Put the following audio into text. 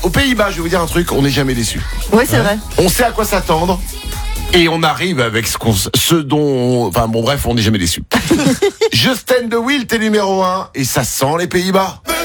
Aux Pays-Bas, je vais vous dire un truc, on n'est jamais déçu. Ouais, c'est vrai. On sait à quoi s'attendre. Et on arrive avec enfin bon bref, on n'est jamais déçu. Just Stand the Wheel, t'es numéro 1, et ça sent les Pays-Bas.